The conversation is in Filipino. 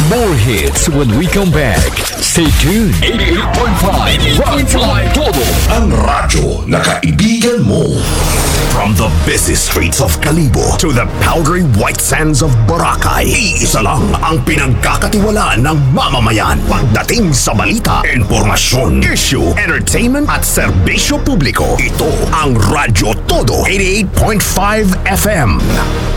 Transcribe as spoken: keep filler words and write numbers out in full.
More hits when we come back. Stay tuned. eighty-eight point five Rock Line Todo. Ang radyo na kaibigan mo. From the busy streets of Kalibo to the powdery white sands of Boracay, iisa lang ang pinagkakatiwalaan ng mamamayan pagdating sa balita, informasyon, issue, entertainment at serbisyo publiko. Ito ang Radyo Todo eighty-eight point five F M.